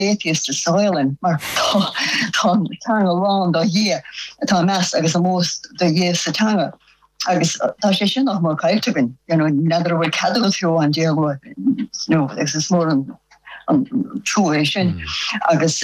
atheist is soilen, maar tan along do hier, tan mass agus most the year satanga. Agus tá sé sin nach mar caiiltegin, nether bhfuil cadal fiú an déagh, is mór an trúéis sin. Agus,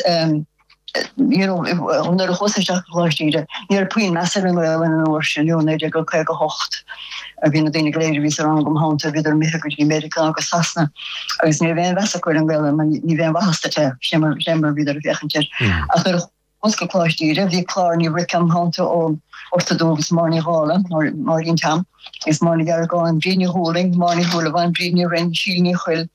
onder de godsdienst geluisterd. Hier puin messen en een oortje, nee, dat ik ook hocht. Ik ben het enige geleden wie ze aan om hand te weer meer goed in Amerika ook sassen. Als niet weer was ik wel, maar niet weer was het. Jammer weer weggetje. Als er ons geluisterd, wie klaar niet rekam hand om orthodox morning halen, maar in tam is morning jaar gaan Virginia holing, morning holen van Virginia ren Chili hol.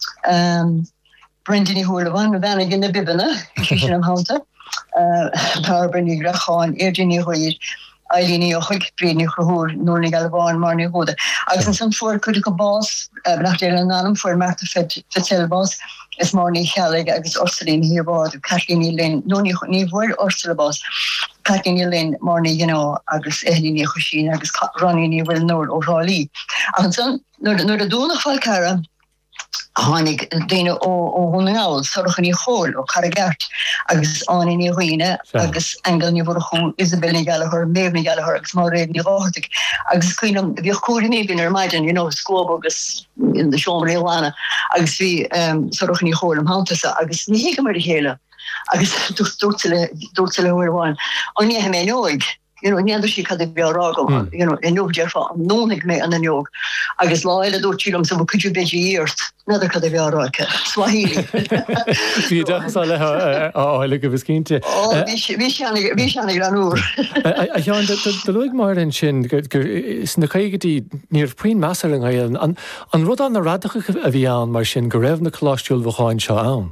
Brendan Hurlavan, we waren in de Bibbene, in am Hante. Barbara Grachan, Virginia Hoyer, Eileen Ochik, Brendan Hoer, Nornig Alvan, Marnie Hode. Als een soort voor critical boss, bracht er een naam voor Martha Fetzelbos, is Marnie Hellig, als Orselin hier was, Kathleen Lynn, niet voor Orselbos. Kathleen Lynn, Marnie, als Eileen Ochik, als Ronnie wil Noord O'Reilly. En zo, naar de donderdag van Kara. Hannig déine ó hunnaáil sorchan í chóil ó Carragart agus anin í roiine agus engel ní bhú Isabel Gallagher, Maeve Gallagher agus má réad ní ráthig agus cuiinem bhí cuairní bin maidin scób agus in de seomra Ilana agus bhí sorchan í chóil am hantasa agus ní hiice mar chéile agus dúirtile bhháin an ní mé nóig. Neither she had the Biarago, in no Jeffa, nonig me and the Nog. I guess Lyle do chilum, so could you be years? Neither could the Biaraga. Swahili. You don't say, oh, I look at his kinte. Oh, Vishan Granur. I found that the Luig Martin Shin, Snakagati near Queen Massering, and what on the Radach of Ian Marshin, Garevna Colostul Vahan Shawn.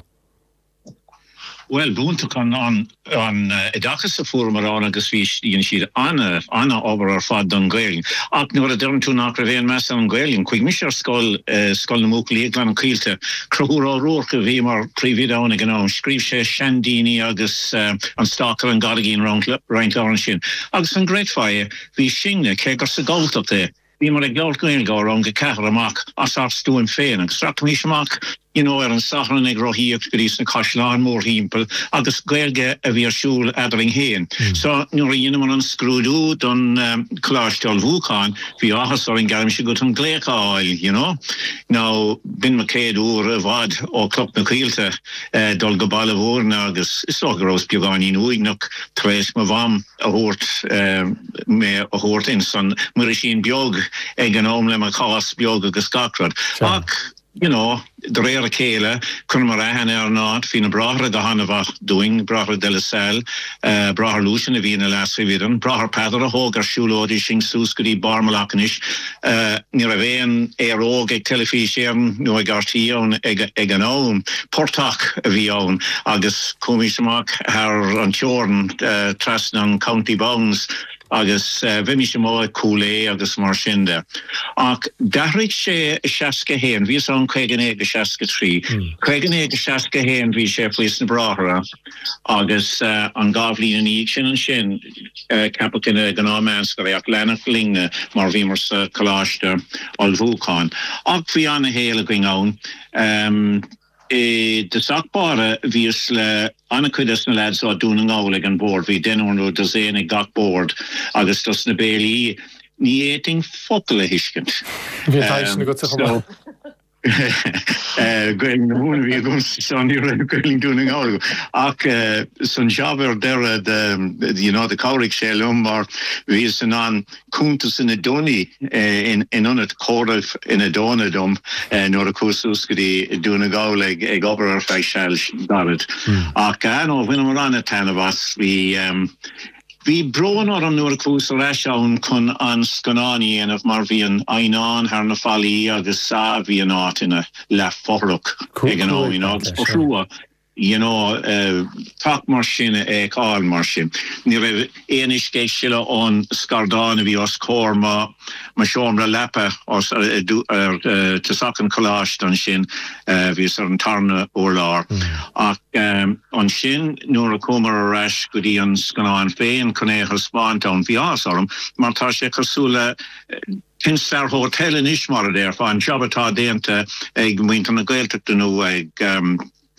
Well, búnta an idachas a fúr agus bhí siad anna obair ar fad don Gaeling. Ach nuair a dúirn tú nach raibh meas an Gaeling, chuig mis ar scoil na múca léaglan an cílte, crúthúr á ruachta bhí mar príomhídána gná, scríb sé Shandini agus an stácar an garagín roint láran sin. Agus an gréitfáie bhí sinne cégur sa gáilteach é. Bhí mar ag leabhar Gaeilge rang go cethar amach as ar stúin féin, agus rach mí amach an sachan ag roiíocht go dtí na Caiisleán mór hímpel, agus Gaeilge a bhí ar siúl adring héin. So nuair a dhéanam an scrúdú don Coláisteáil Bhúcháin, bhí áthas ar an gaim se go an gléacháil, Now, bin macéad úr a bhd ó clop na cílte dul go baile bhórna agus is ó gorós beagáin uignach tréis ma bham a hort mé a hort in san mar sin beag ag an óm le a chás beag agus gacrad. Ach, de réir céile chun mar ahan ar nád hí na brahra go hanamh doing, brahra de la Salle, brahar lúsin a bhí na lasra vidan, brahar pedar a hóg ar siúlódí sin súscarí barmalacanis, ní a bhéan óg ag telefíséan nó ag artíón ag an óm, portach a bhí ón, agus cúmisamach ar an teorn trasna an County Bounds, agus bhí sé má cúlé agus mar sinnde. Ach dathraigh sé seaca héan, bhí an chuigean éag seaca trí. Chuigean éag seaca héan bhí sé plís na bráthra, agus an gábhlín an íag sin an sin capacin gan ámenscar ach lenach lingne mar bhí mar sa Coláiste Áil Bhúcháin. Ach bhí anna héala going ón. De sakbare vies le anna kudes na lads á dún an gáleg an board vi den orno de zénig gach board agus das na béli ní éting fokle hiskent. Going na vi gunst son going dún an gáleg. Ach son javer der the kaurig sélum mar vi san an kuntus in a doni in unnat corf in a donadum nor a cursus gedi dún a gáleg ag ober ar fei sel darid. Ach gan when mar an a tan of us vi broan or an nuair cús reisián chun an scanání en of mar bhí an ainán haar na fallí agus sa bhí an áit ina le forach ag an óin agus posúa tak mar sin ag áil mar sin. Ní raibh éanis cé sile ón scardána bhí os cór ma seomra lepa os tasacan Coláiste an sin bhís ar an tarna urlár. Ach an sin nuair a cúmar a reis go dtí an scanán féin chun é spáintán bhí ás orm, mar tá sé cosúla Kinstar hotel in Ishmar there, fan Jabata Dente, ag Winton a Gaeltic to know ag